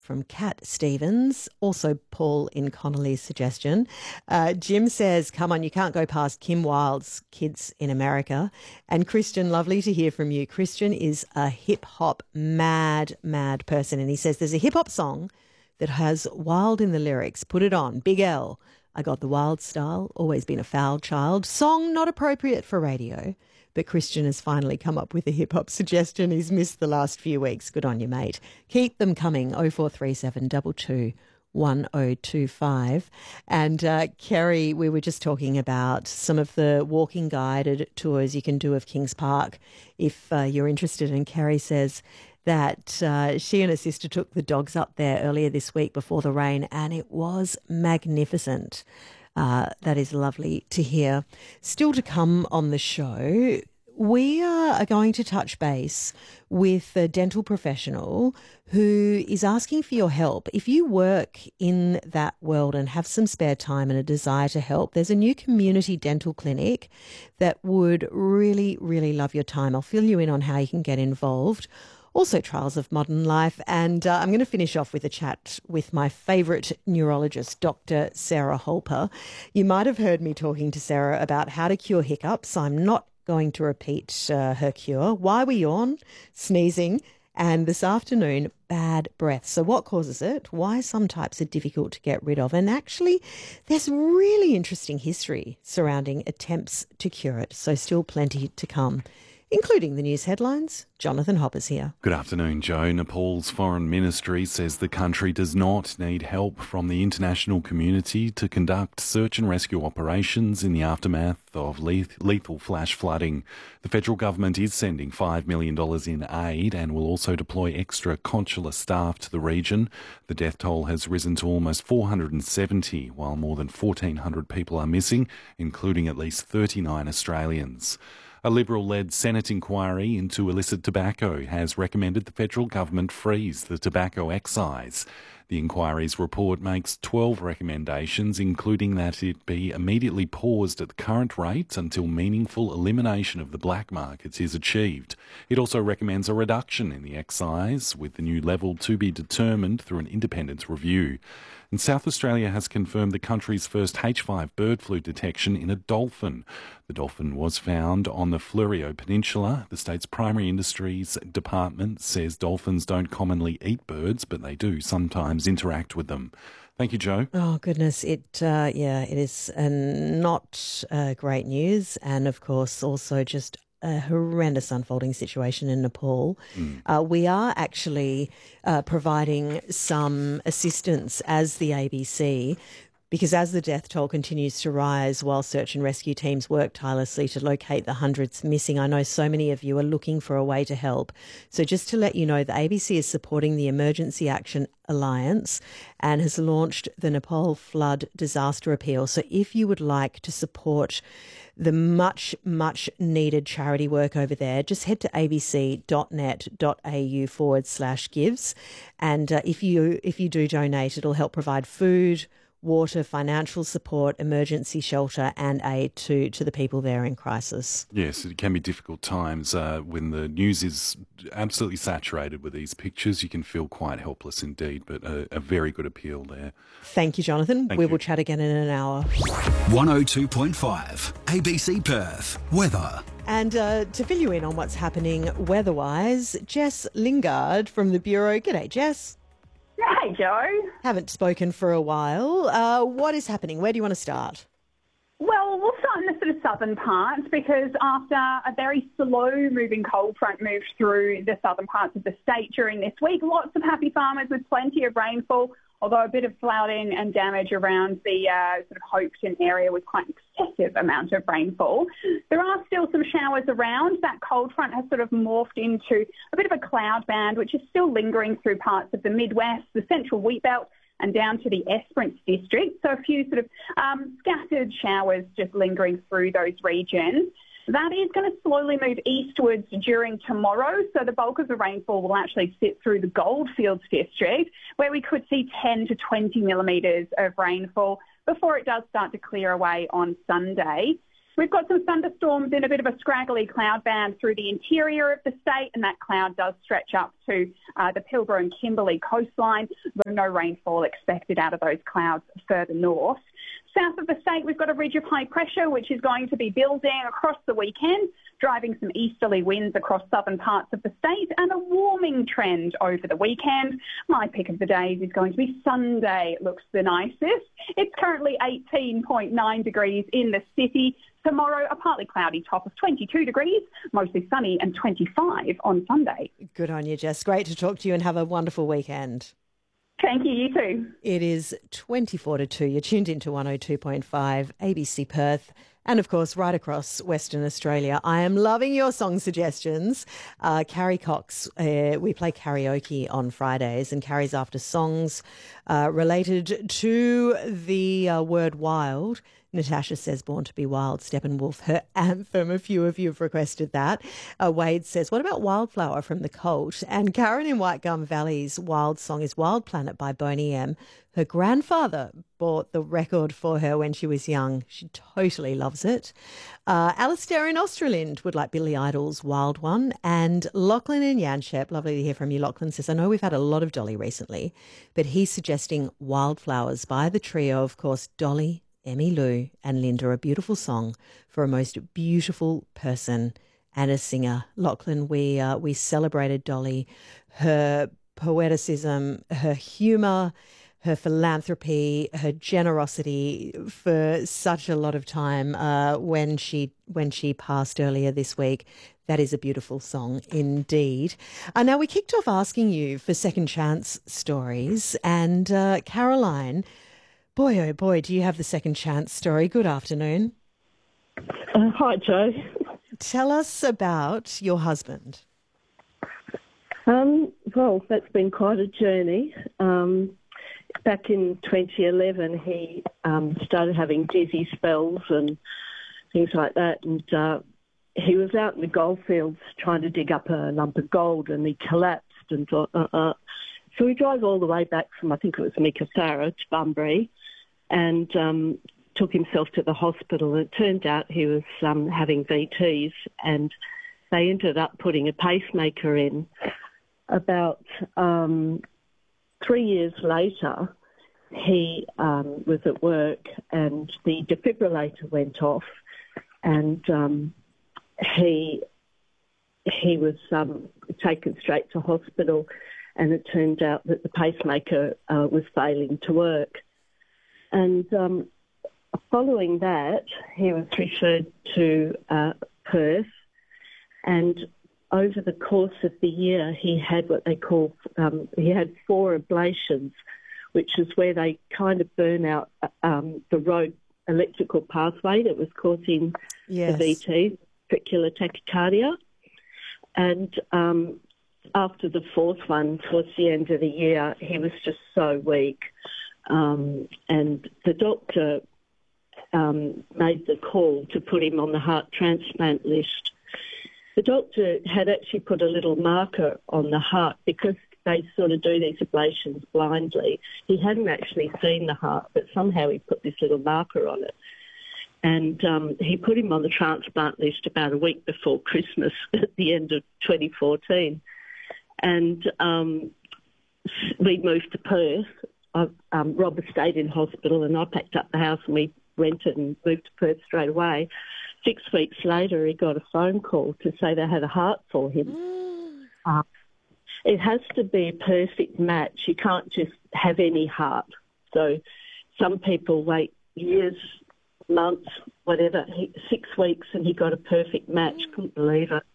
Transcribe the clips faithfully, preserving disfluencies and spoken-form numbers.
from Cat Stevens, also Paul in Connolly's suggestion. Uh, Jim says, come on, you can't go past Kim Wilde's Kids in America. And Christian, lovely to hear from you. Christian is a hip-hop mad, mad person. And he says there's a hip-hop song that has Wild in the lyrics. Put it on. Big L. I got the wild style, always been a foul child. Song not appropriate for radio. But Christian has finally come up with a hip-hop suggestion. He's missed the last few weeks. Good on you, mate. Keep them coming, oh four three seven two two one oh two five. And uh, Kerry, we were just talking about some of the walking guided tours you can do of Kings Park if uh, you're interested. And Kerry says that uh, she and her sister took the dogs up there earlier this week before the rain, and it was magnificent. Uh, that is lovely to hear. Still to come on the show, we are going to touch base with a dental professional who is asking for your help. If you work in that world and have some spare time and a desire to help, there's a new community dental clinic that would really, really love your time. I'll fill you in on how you can get involved. Also Trials of Modern Life. And uh, I'm going to finish off with a chat with my favourite neurologist, Doctor Sarah Holper. You might have heard me talking to Sarah about how to cure hiccups. I'm not going to repeat uh, her cure. Why we yawn, sneezing, and this afternoon, bad breath. So what causes it? Why some types are difficult to get rid of? And actually, there's really interesting history surrounding attempts to cure it. So still plenty to come, including the news headlines. Jonathan Hopper's here. Good afternoon, Joe. Nepal's foreign ministry says the country does not need help from the international community to conduct search and rescue operations in the aftermath of lethal flash flooding. The federal government is sending five million dollars in aid and will also deploy extra consular staff to the region. The death toll has risen to almost four hundred seventy, while more than fourteen hundred people are missing, including at least thirty-nine Australians. A Liberal-led Senate inquiry into illicit tobacco has recommended the federal government freeze the tobacco excise. The inquiry's report makes twelve recommendations, including that it be immediately paused at the current rate until meaningful elimination of the black market is achieved. It also recommends a reduction in the excise, with the new level to be determined through an independent review. And South Australia has confirmed the country's first H five bird flu detection in a dolphin. The dolphin was found on the Fleurieu Peninsula. The state's primary industries department says dolphins don't commonly eat birds, but they do sometimes interact with them. Thank you, Joe. Oh, goodness. It, uh, yeah, it is uh, not uh, great news. And, of course, also just a horrendous unfolding situation in Nepal. Mm. Uh, we are actually uh, providing some assistance as the A B C, because as the death toll continues to rise while search and rescue teams work tirelessly to locate the hundreds missing, I know so many of you are looking for a way to help. So just to let you know, the A B C is supporting the Emergency Action Alliance and has launched the Nepal Flood Disaster Appeal. So if you would like to support the much, much needed charity work over there, just head to abc.net.au forward slash gives. And uh, if you if you do donate, it'll help provide food, water, financial support, emergency shelter and aid to, to the people there in crisis. Yes, it can be difficult times uh, when the news is absolutely saturated with these pictures. You can feel quite helpless indeed, but a, a very good appeal there. Thank you, Jonathan. Thank we you. will chat again in an hour. one oh two point five A B C Perth. Weather. And uh, to fill you in on what's happening weather-wise, Jess Lingard from the Bureau. G'day, Jess. Hey, Joe. Haven't spoken for a while. Uh, what is happening? Where do you want to start? Well, we'll start in the sort of southern parts because after a very slow-moving cold front moved through the southern parts of the state during this week, lots of happy farmers with plenty of rainfall, although a bit of flooding and damage around the uh, sort of Hopeton area with quite an excessive amount of rainfall. There are still some showers around. That cold front has sort of morphed into a bit of a cloud band, which is still lingering through parts of the Midwest, the central wheat belt, and down to the Esperance district. So a few sort of um, scattered showers just lingering through those regions. That is going to slowly move eastwards during tomorrow, so the bulk of the rainfall will actually sit through the Goldfields district, where we could see ten to twenty millimetres of rainfall before it does start to clear away on Sunday. We've got some thunderstorms in a bit of a scraggly cloud band through the interior of the state, and that cloud does stretch up to uh, the Pilbara and Kimberley coastline, though no rainfall expected out of those clouds further north. South of the state, we've got a ridge of high pressure, which is going to be building across the weekend, driving some easterly winds across southern parts of the state and a warming trend over the weekend. My pick of the days is going to be Sunday. It looks the nicest. It's currently eighteen point nine degrees in the city. Tomorrow, a partly cloudy top of twenty-two degrees, mostly sunny, and twenty-five on Sunday. Good on you, Jess. Great to talk to you and have a wonderful weekend. Thank you, you too. It is twenty-four to two. You're tuned into one oh two point five A B C Perth. And, of course, right across Western Australia. I am loving your song suggestions. Uh, Carrie Cox, uh, we play karaoke on Fridays, and Carrie's after songs uh, related to the uh, word wild. Natasha says Born to be Wild, Steppenwolf, her anthem. A few of you have requested that. Uh, Wade says, what about Wildflower from The Cult? And Karen in White Gum Valley's wild song is Wild Planet by Boney M. Her grandfather bought the record for her when she was young. She totally loves it. Uh, Alistair in Australind would like Billy Idol's Wild One. And Lachlan in Yanchep, lovely to hear from you. Lachlan says, I know we've had a lot of Dolly recently, but he's suggesting Wildflowers by the trio, of course, Dolly, Emmy Lou and Linda, a beautiful song for a most beautiful person and a singer. Lachlan, we uh, we celebrated Dolly, her poeticism, her humour, her philanthropy, her generosity for such a lot of time uh, when she when she passed earlier this week. That is a beautiful song indeed. Uh, now, we kicked off asking you for second chance stories, and uh, Caroline, boy, oh boy, do you have the second chance story. Good afternoon. Uh, hi, Joe. Tell us about your husband. Um, well, that's been quite a journey. Um, back in twenty eleven, he um, started having dizzy spells and things like that, and uh, he was out in the goldfields trying to dig up a lump of gold, and he collapsed and thought, uh-uh. So we drove all the way back from, I think it was Meekatharra to Bunbury, and um, took himself to the hospital. And it turned out he was um, having V Ts, and they ended up putting a pacemaker in. About um, three years later, he um, was at work and the defibrillator went off, and um, he he was um, taken straight to hospital, and it turned out that the pacemaker uh, was failing to work. And um, following that, he was referred to uh, Perth, and over the course of the year, he had what they call, um, he had four ablations, which is where they kind of burn out um, the road electrical pathway that was causing Yes. the V T, ventricular tachycardia. And um, after the fourth one, towards the end of the year, he was just so weak. Um, and the doctor um, made the call to put him on the heart transplant list. The doctor had actually put a little marker on the heart because they sort of do these ablations blindly. He hadn't actually seen the heart, but somehow he put this little marker on it. And um, he put him on the transplant list about a week before Christmas at the end of twenty fourteen. And um, we moved to Perth. I, um, Robert stayed in hospital and I packed up the house and we rented and moved to Perth straight away. Six weeks later, he got a phone call to say they had a heart for him. Mm. Uh, it has to be a perfect match. You can't just have any heart. So some people wait years, months, whatever, he, six weeks, and he got a perfect match. Couldn't believe it.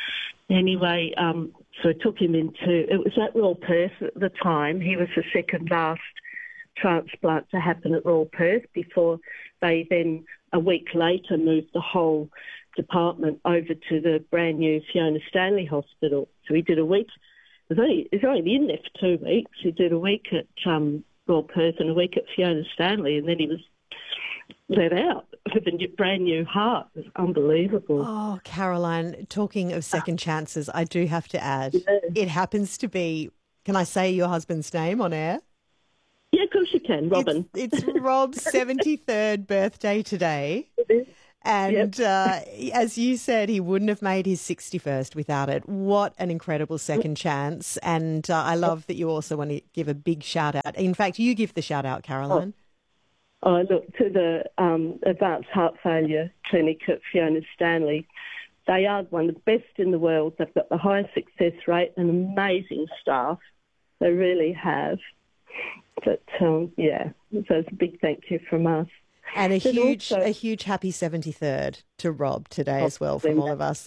Anyway, um, so I took him into, it was at Royal Perth at the time. He was the second last transplant to happen at Royal Perth before they then, a week later, moved the whole department over to the brand new Fiona Stanley Hospital. So he did a week, he was only, he was only in there for two weeks. He did a week at um, Royal Perth and a week at Fiona Stanley, and then he was let out with a brand new heart. It was unbelievable. Oh, Caroline, talking of second chances, I do have to add, Yeah. it happens to be, can I say your husband's name on air? Yeah, of course you can, Robin. It's, it's Rob's seventy-third birthday today. It is. And uh, as you said, he wouldn't have made his sixty-first without it. What an incredible second chance. And uh, I love that you also want to give a big shout out. In fact, you give the shout out, Caroline. Oh, oh look, to the um, Advanced Heart Failure Clinic at Fiona Stanley. They are one of the best in the world. They've got the highest success rate and amazing staff. They really have. But, um, yeah, so it's a big thank you from us. And a but huge also, a huge happy seventy-third to Rob today as well from all of us.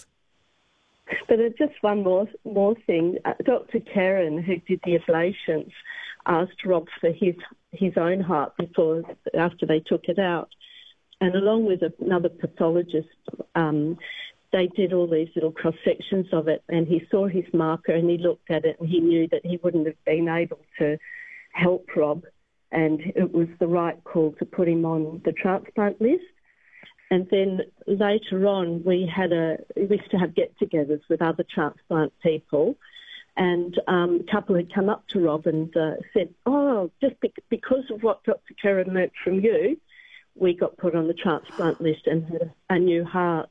But uh, just one more more thing. Uh, Doctor Karen, who did the ablations, asked Rob for his, his own heart before after they took it out. And along with another pathologist, um, they did all these little cross-sections of it, and he saw his marker and he looked at it and he knew that he wouldn't have been able to help Rob, and it was the right call to put him on the transplant list. And then later on, we had a we used to have get-togethers with other transplant people, and um, a couple had come up to Rob and uh, said, "Oh, just be- because of what Doctor Karen learnt from you, we got put on the transplant list and had a, a new heart."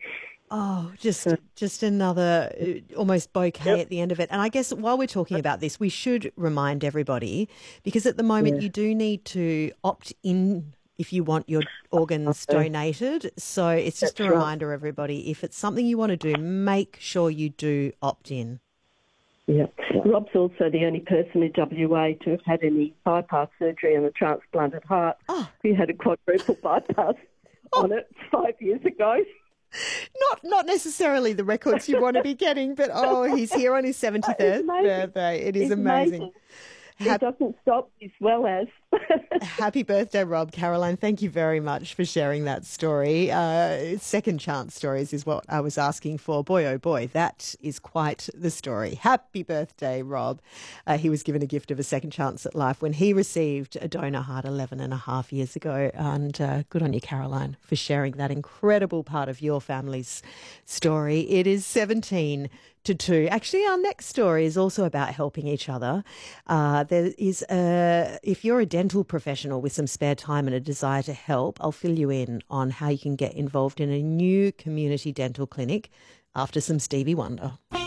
Oh, just just another uh, almost bouquet yep. at the end of it. And I guess while we're talking about this, we should remind everybody, because at the moment yeah. you do need to opt in if you want your organs donated. So it's just That's a reminder, right. everybody, if it's something you want to do, make sure you do opt in. Yeah. Rob's also the only person in W A to have had any bypass surgery on a transplanted heart. Oh. He had a quadruple bypass oh. on it five years ago. Not not necessarily the records you want to be getting, but oh, he's here on his seventy-third birthday. It is it's amazing. amazing. He Hap- doesn't stop as well as. Happy birthday, Rob. Caroline, thank you very much for sharing that story. Uh, second chance stories is what I was asking for. Boy, oh boy, that is quite the story. Happy birthday, Rob. Uh, he was given a gift of a second chance at life when he received a donor heart eleven and a half years ago. And uh, good on you, Caroline, for sharing that incredible part of your family's story. It is seventeen to two. Actually, our next story is also about helping each other. Uh, there is a, if you're a dental professional with some spare time and a desire to help, I'll fill you in on how you can get involved in a new community dental clinic after some Stevie Wonder.